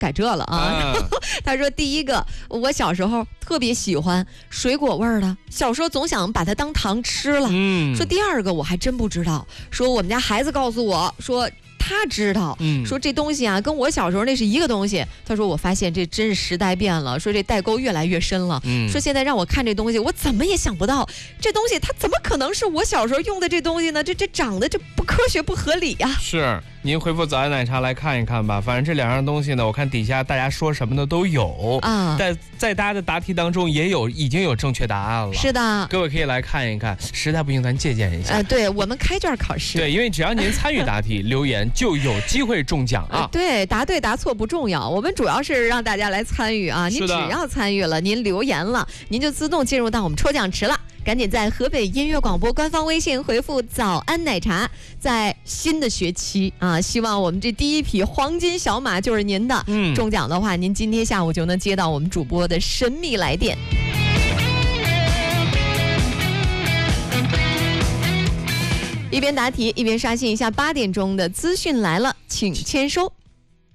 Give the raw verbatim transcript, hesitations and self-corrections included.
改这了啊。 啊他说第一个，我小时候特别喜欢水果味儿的，小时候总想把它当糖吃了。 嗯， 说第二个我还真不知道，说我们家孩子告诉我说他知道， 嗯说这东西啊跟我小时候那是一个东西。他说我发现这真是时代变了，说这代沟越来越深了。 嗯说现在让我看这东西，我怎么也想不到这东西它怎么可能是我小时候用的这东西呢？这这长得这不科学不合理呀、啊。 是，您回复早安奶茶来看一看吧。反正这两样东西呢，我看底下大家说什么的都有啊， 在在大家的答题当中也有已经有正确答案了。 是的， 各位可以来看一看，实在不行咱借鉴一下。 呃，对我们开卷考试， 对，因为只要您参与答题留言，就有机会中奖啊。 呃。对，答对答错不重要，我们主要是让大家来参与啊。您只要参与了，您留言了，您就自动进入到我们抽奖池了。赶紧在河北音乐广播官方微信回复早安奶茶。在新的学期啊，希望我们这第一匹黄金小马就是您的。 嗯， 中奖的话，您今天下午就能接到我们主播的神秘来电。一边答题一边刷新一下八点钟的资讯来了，请签收。